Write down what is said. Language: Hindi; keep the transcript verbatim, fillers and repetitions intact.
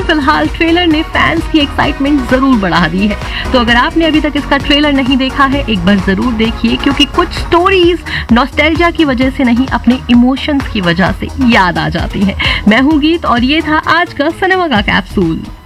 लेकिन फिलहाल ट्रेलर ने फैंस की एक्साइटमेंट जरूर बढ़ा दी है। तो अगर आपने अभी तक इसका ट्रेलर नहीं देखा है, एक बार जरूर देखिए, क्योंकि कुछ स्टोरीज नॉस्टैल्जिया की वजह से नहीं, अपने इमोशंस की वजह से याद आ जाती हैं। मैं हूँ गीत और ये था आज का सिनेमा का कैप्सूल।